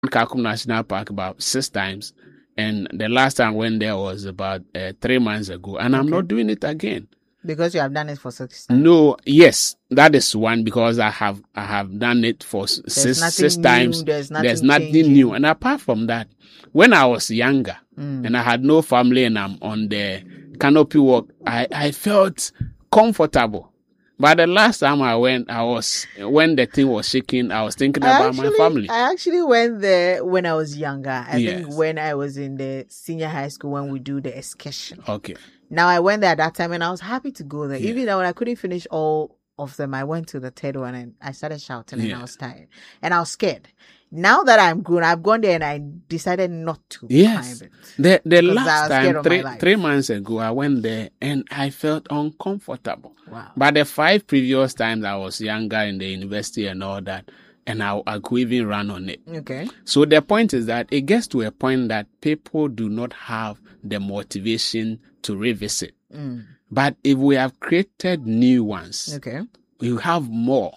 Kakum National Park about 6 times, and the last time I went there was about 3 months ago, and I'm not doing it again. Because you have done it for 6 times. No, yes, that is one, because I have done it for six times. There's nothing new. And apart from that, when I was younger and I had no family and I'm on the canopy walk, I felt comfortable. But the last time I went, when the thing was shaking, I was thinking about my family. I actually went there when I was younger. I think when I was in the senior high school, when we do the excursion. Okay. Now, I went there at that time and I was happy to go there. Yeah. Even though when I couldn't finish all of them, I went to the third one and I started shouting and I was tired. And I was scared. Now that I'm grown, I've gone there and I decided not to climb it. The last time, 3 months ago, I went there and I felt uncomfortable. Wow. But the 5 previous times I was younger in the university and all that, and I could even run on it. Okay. So the point is that it gets to a point that people do not have the motivation to revisit. But if we have created new ones, we have more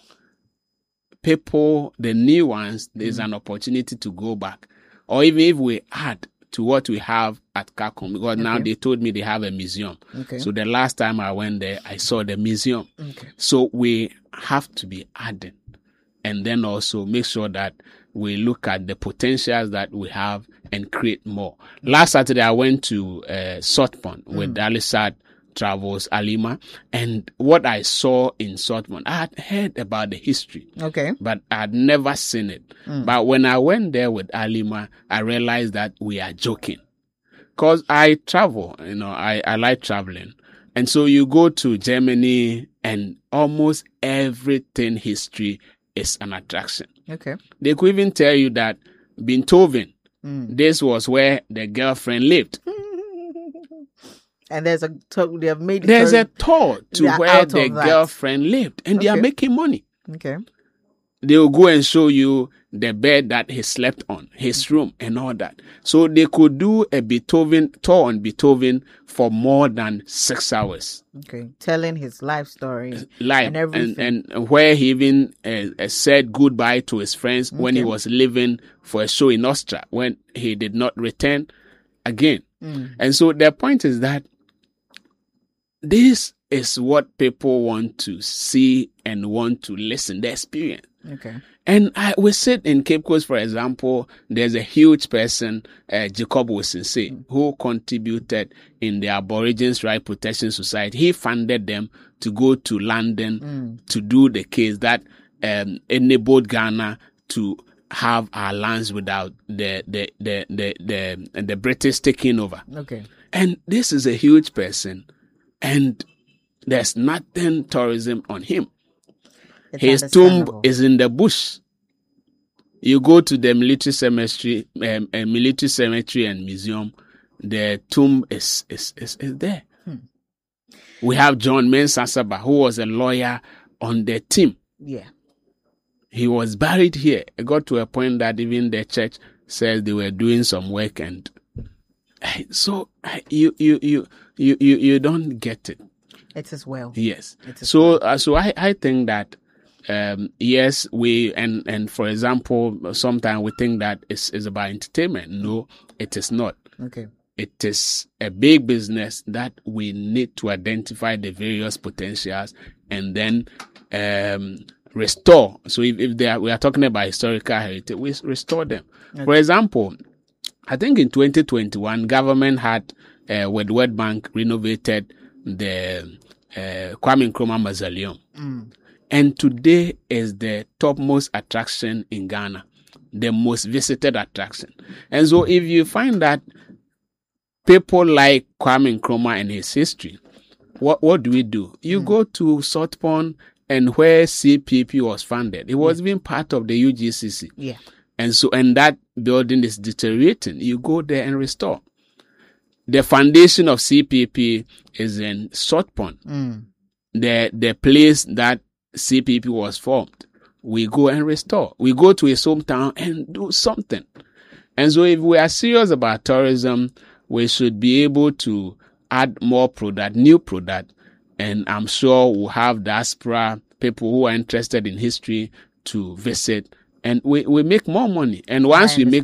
people, the new ones, there's an opportunity to go back. Or even if we add to what we have at Kakum, because now they told me they have a museum. So the last time I went there, I saw the museum. So we have to be adding. And then also make sure that we look at the potentials that we have and create more. Last Saturday, I went to Salt Pond with Alisad Travels Alima. And what I saw in Salt Pond, I had heard about the history. But I had never seen it. But when I went there with Alima, I realized that we are joking. Because I travel, I like traveling. And so you go to Germany and almost everything history is an attraction. They could even tell you that Beethoven, this was where the girlfriend lived. And there's a tour to where the girlfriend lived, and they are making money. They will go and show you the bed that he slept on, his room, and all that. So they could do a Beethoven tour on Beethoven for more than 6 hours. Telling his life story, and everything, and where he even said goodbye to his friends when he was leaving for a show in Austria, when he did not return again. And so the point is that this is what people want to see and want to listen, the experience. And we sit in Cape Coast, for example, there's a huge person, Jacob Wilson, who contributed in the Aborigines Right Protection Society. He funded them to go to London to do the case that enabled Ghana to have our lands without the British taking over. And this is a huge person, and there's nothing tourism on him. His tomb is in the bush. You go to the military cemetery and museum, the tomb is there. We have John Mensah, who was a lawyer on the team. He was buried here. It got to a point that even the church says they were doing some work, and so you don't get it. It is well. Yes. So I think that yes, we and for example, sometimes we think that it's about entertainment. No, it is not. It is a big business that we need to identify the various potentials and then restore. So if we are talking about historical heritage, we restore them. For example, I think in 2021, government had with World Bank renovated the Kwame Nkrumah Mausoleum. And today is the topmost attraction in Ghana, the most visited attraction. And so if you find that people like Kwame Nkrumah and his history, what do? You go to Salt Pond and where CPP was founded. It was even part of the UGCC. And that building is deteriorating. You go there and restore. The foundation of CPP is in Salt Pond. The place that CPP was formed. We go and restore. We go to his hometown and do something. And so if we are serious about tourism, we should be able to add more product, new product. And I'm sure we'll have diaspora, people who are interested in history to visit and we make more money. And once we make